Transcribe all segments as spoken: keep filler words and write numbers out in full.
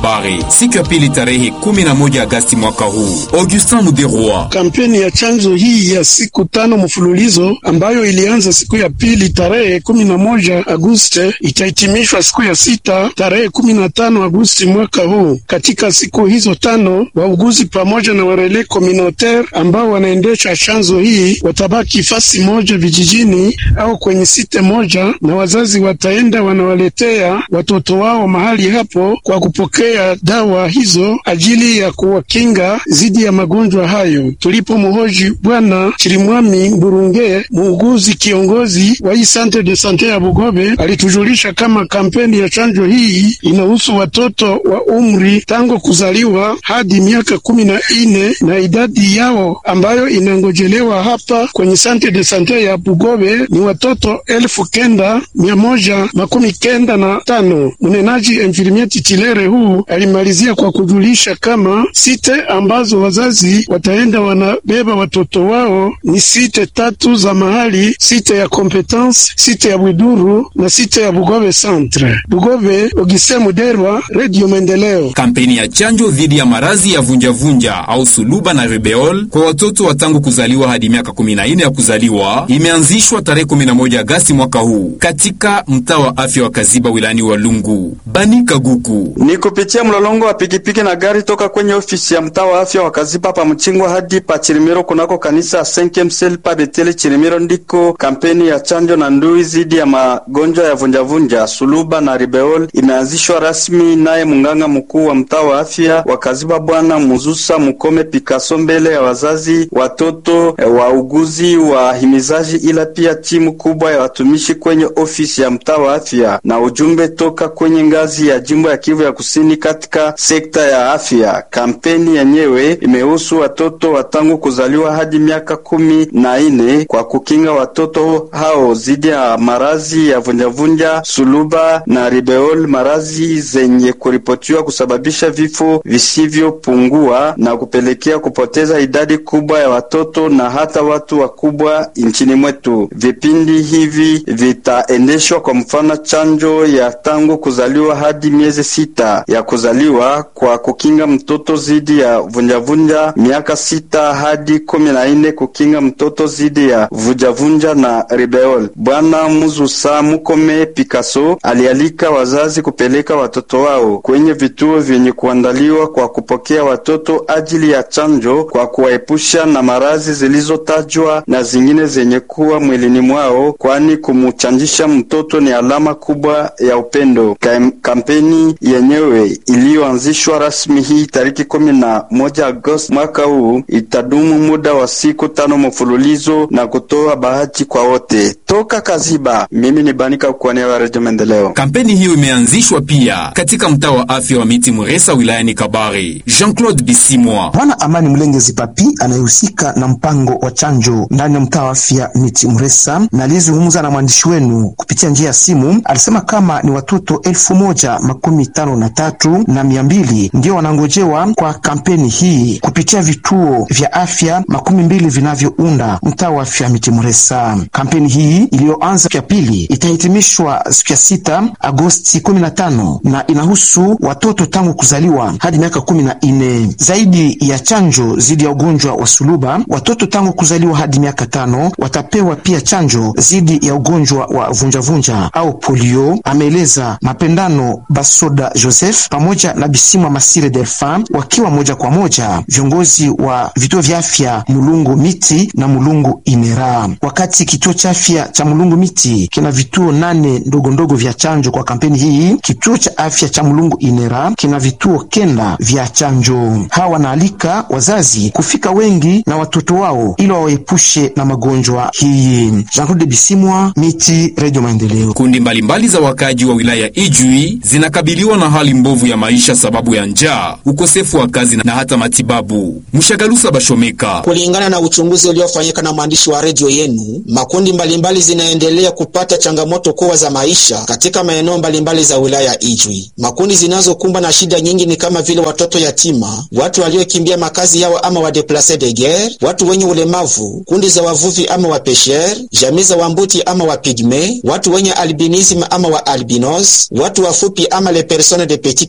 Kabare siku ya pili tarehe kumi na moja Agosti mwaka huu. Augustin Muderwa. Kampeni ya chanjo hii ya siku tano mfululizo ambayo ilianza siku ya pili tarehe kumi na moja Agosti itahitimishwa siku ya sita tarehe kumi na tano Agosti mwaka huu. Katika siku hizo tano, wauguzi pamoja na warele communautaire ambao wanaendesha chanjo hii watabaki fasi moja vijijini au kwenye site moja, na wazazi wataenda wanawaletea watoto wao mahali hapo kwa kupokea dawa hizo ajili ya kuwakinga zidi ya magonjwa hayo. Tulipo mhoji Bwana Chirimwami Burunge, muuguzi kiongozi wa hii Centre de Sante ya Bugobe, alitujulisha kama kampeni ya chanjo hii inahusu watoto wa umri tangu kuzaliwa hadi miaka kumi na ine, na idadi yao ambayo inangojelewa hapa kwenye Centre de Sante ya Bugobe ni watoto elfu kenda mia moja makumi kenda na tano. Mnenaji infirmier titulaire huu alimalizia kwa kujulisha kama site ambazo wazazi wataenda wanabeba watoto wao ni site tatu za mahali: site ya Competence, site ya Bwiduru na site ya Bugobe Centre. Bugobe, Augustin Muderwa, Radio Maendeleo. Kampeni ya chanjo dhidi ya marazi ya vunjavunja au suluba na rubeole kwa watoto wa tangu kuzaliwa hadi miaka kumi na nne ya kuzaliwa imeanzishwa tarehe kumi na moja Agosti mwaka huu katika mtaa wa afya wa Kaziba wilayani Walungu. Bani Kaguku. Ni kupitia mlolongo wa pikipiki na gari toka kwenye ofisi ya mtaa wa afya wa Kaziba pa Mchingwa hadi pa Chirimiro kunako kanisa cinquième ciel pa Betele Chirimiro, ndiko kampeni ya chanjo na ndui zidi ya magonjwa ya vunjavunja, suluba na rubeole imeanzishwa rasmi, naye munganga mkuu wa mtaa wa afya wa Kaziba Bwana Muzusa Mukome Picasso mbele ya wazazi, watoto, wauguzi, wahimizaji, ila pia timu kubwa ya watumishi kwenye ofisi ya mtaa wa afya na ujumbe toka kwenye ngazi ya jimbo ya Kivu ya Kusini katika sekta ya afya. Kampeni yenyewe imehusu watoto watangu kuzaliwa hadi miaka kumi na ine kwa kukinga watoto hao zidi ya marazi ya vunjavunja, suluba na rubeole, marazi zenye kuripotiwa kusababisha vifo visivyopungua na kupelekea kupoteza idadi kubwa ya watoto na hata watu wakubwa nchini mwetu. Vipindi hivi vitaendeshwa kwa mfano chanjo ya tangu kuzaliwa hadi miezi sita ya kuzaliwa kwa kukinga mtoto zidi ya vunjavunja, miaka sita hadi kumi na nne kukinga mtoto zidi ya vunjavunja na rubeole. Bwana Muzusa Mukome Picasso alialika wazazi kupeleka watoto wao kwenye vituo vyenye kuandaliwa kwa kupokea watoto ajili ya chanjo kwa kuwaepusha na marazi zilizotajwa na zingine zenye kuwa mwilini mwao, kwani kumuchanjisha mtoto ni alama kubwa ya upendo. Kampeni yenyewe iliyoanzishwa rasmi hii tariki kumi na moja Agosti mwaka huu itadumu muda wa siku tano mfululizo na kutoa bahati kwa wote. Toka Kaziba, mimi ni Banika kwa niaba ya Radio Maendeleo. Kampeni hiyo imeanzishwa pia katika mtaa wa afya wa Miti Muresa wilayani Kabare. Jean-Claude Bisimwa. Bwana Amani Mlengezi Papi anayehusika na mpango wa chanjo ndani ya mtaa wa afya Miti Muresa na alizungumza na mwandishi wenu kupitia njia ya simu, alisema kama ni watoto elfu moja makumi tano na tatu na mia mbili ndio wanangojewa kwa kampeni hii kupitia vituo vya afya makumi mbili vinavyounda mtaa wa afya Miti Muresa. Kampeni hii iliyoanza siku ya pili itahitimishwa siku ya sita Agosti kumi na tano na inahusu watoto tangu kuzaliwa hadi miaka kumi na nne. Zaidi ya chanjo zidi ya ugonjwa wa suluba, watoto tangu kuzaliwa hadi miaka tano watapewa pia chanjo zidi ya ugonjwa wa vunjavunja au polio, ameeleza Mapendano Basoda Joseph pamoja na Bisimwa Masire Delphin, wakiwa moja kwa moja viongozi wa vituo vya afya Mulungu Miti na Mulungu Inera. Wakati kituo cha afya cha Mulungu Miti kina vituo nane ndogo ndogo vya chanjo kwa kampeni hii, kituo cha afya cha Mulungu Inera kina vituo kenda vya chanjo. Hawa wanaalika wazazi kufika wengi na watoto wao ili waepushe na magonjwa hii. Jean-Claude Bisimwa, Miti, Radio Maendeleo. Kundi mbalimbali za wakaji wa wilaya Ijwi zinakabiliwa na hali mbovu ya maisha sababu ya njaa, ukosefu wa kazi na hata matibabu. Mshagalusa Bashomeka. Kulingana na uchunguzi uliofanyika na mwandishi wa radio yenu, makundi mbalimbali zinaendelea kupata changamoto kubwa za maisha katika maeneo mbalimbali za wilaya Ijwi. Makundi zinazokumbwa na shida nyingi ni kama vile watoto yatima, watu waliokimbia makazi yao ama wa déplacés de guerre, watu wenye ulemavu, kundi za wavuvi ama wa pêcheurs, jamii za wambuti ama wa pygmée, watu wenye albinisme ama wa albinos, watu wafupi ama les personnes de petite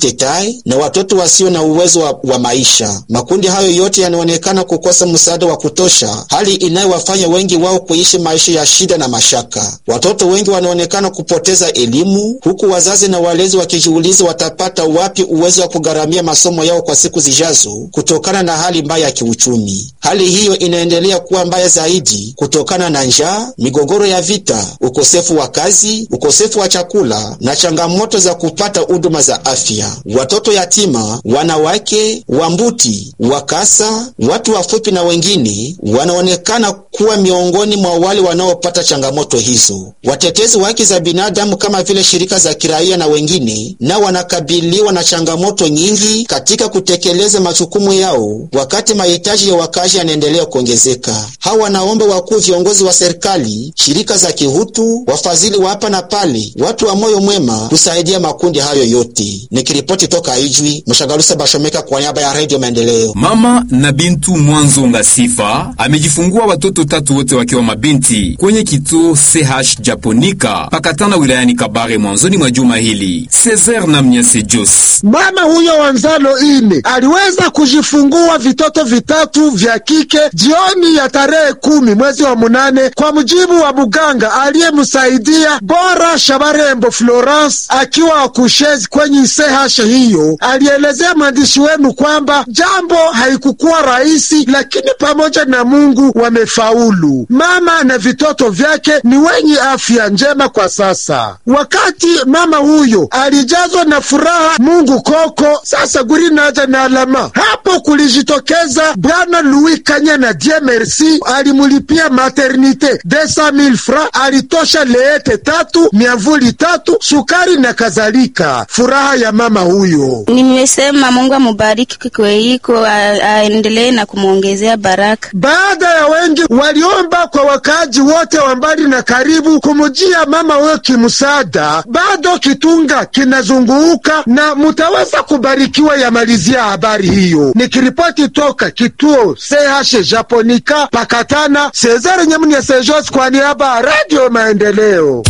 Tetai na watoto wasio na uwezo wa, wa maisha. Makundi hayo yote yanaonekana kukosa msaada wa kutosha, hali inayowafanya wengi wao kuishi maisha ya shida na mashaka. Watoto wengi wanaonekana kupoteza elimu, huku wazazi na walezi wakijiuliza watapata wapi uwezo wa kugharamia masomo yao kwa siku zijazo kutokana na hali mbaya ya kiuchumi. Hali hiyo inaendelea kuwa mbaya zaidi kutokana na njaa, migogoro ya vita, ukosefu wa kazi, ukosefu wa chakula na changamoto za kupata huduma za afya. Watoto yatima, wanawake, wambuti, wakasa, watu wafupi na wengine wanaonekana kuwa miongoni mwa wale wanaopata changamoto hizo. Watetezi wa haki za binadamu kama vile shirika za kiraia na wengine na wanakabiliwa na changamoto nyingi katika kutekeleza majukumu yao, wakati mahitaji ya wakazi yanaendelea kuongezeka. Hawa wanaomba wakuu viongozi wa serikali, shirika za kihutu, wafadhili wa hapa na pale, watu wa moyo mwema kusaidia makundi hayo yote. Nikiripoti toka Ijwi, Mshagalusa Bashomeka kwa niaba ya Radio Maendeleo. Mama na Bintu Mwanzo Ngasifa amejifungua watoto tatu wote wakiwa mabinti kwenye kituo C H Japonika pakatana wilayani Kabare mwanzoni mwa juma hili. Cesar na Mnyase Jos. Mama huyo wa nzalo ine aliweza kujifungua vitoto vitatu vya kike jioni ya tarehe kumi mwezi wa munane, kwa mujibu wa muganga aliyemsaidia Bora Shabarembo Florence akiwa akushezi kwenye C H hiyo. Alielezea mwandishi wenu kwamba jambo haikukuwa rahisi, lakini pamoja na Mungu wamefaulu. Mama na vitoto vyake ni wenye afya njema kwa sasa. Wakati mama huyo alijazwa na furaha Mungu koko, sasa guri naja na alama. Hapo kulijitokeza Bwana Louis Kanyana Dieu Merci, alimulipia maternite desa mil francs, alitosha leete tatu, miavuli tatu, sukari na kadhalika. Furaha ya mama huyo. Nimesema Mungu amubariki kweiko, aendelee na kumuongezea baraka. Baada ya wengi waliomba kwa wakaji wote wa mbali na karibu kumujia mama huyo kimsaada, bado kitunga kinazunguka na mutaweza kubarikiwa. Ya malizia habari hiyo. Nikiripoti toka kituo C H Japonika pakatana, Cesar Nyamunya Sejos kwa niaba Radio Maendeleo.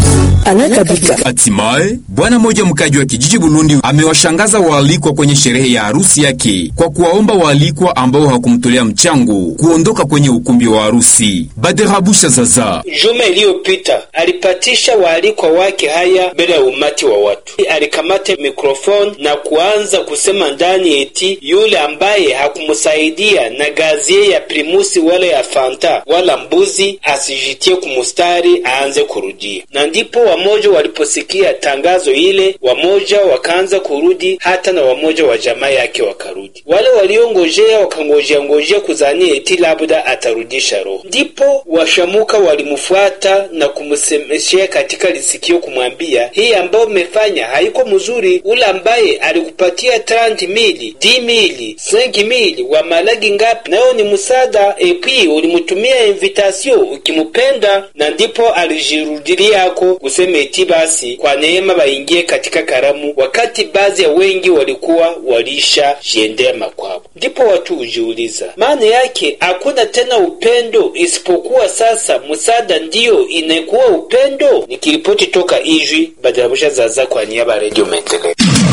Hatimaye bwana mmoja mkaji wa kijiji Burundi amewashangaza waalikwa kwenye sherehe ya harusi yake kwa kuwaomba waalikwa ambao hakumtolea mchango kuondoka kwenye ukumbi wa harusi. Baderabusha Zaza Juma iliyopita alipatisha waalikwa wake haya mbele ya umati wa watu. Alikamata mikrofoni na kuanza kusema ndani eti yule ambaye hakumsaidia na gazie ya primusi wala ya fanta wala mbuzi asijitie kumustari aanze kurudia. Na ndipo wamoja waliposikia tangazo ile, wamoja wakaanza kurudi, hata na wamoja wa jamaa yake wakarudi. Wale waliongojea wakangojea ngojea kuzani eti labda atarudisha roho. Ndipo washamuka walimfuata na kumsemeshia katika lisikio kumwambia, hii ambayo umefanya haiko mzuri. Ule ambaye alikupatia thelathini mili, kumi mili, tano mili wa malagi ngapi, nayo ni musada, epi ulimutumia invitation ukimupenda. Na ndipo alijirudilia yako kusema eti basi kwa neema baingie katika karamu, wakati baadhi ya wengi walikuwa walisha jiendea makwao. Ndipo watu ujiuliza, maana yake hakuna tena upendo isipokuwa sasa musada ndiyo inakuwa upendo? Nikiripoti toka Ijwi, Badarabusha Zaza kwa niaba ya Radio Maendeleo.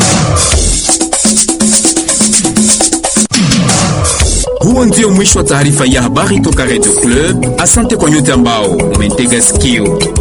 Huo ndio mwisho wa taarifa ya habari toka Radio Club. Asante kwa nyote ambao umetega sikio.